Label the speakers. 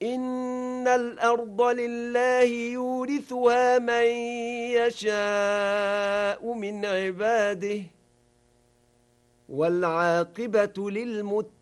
Speaker 1: إن الأرض لله يورثها من يشاء من عباده والعاقبة للمتقين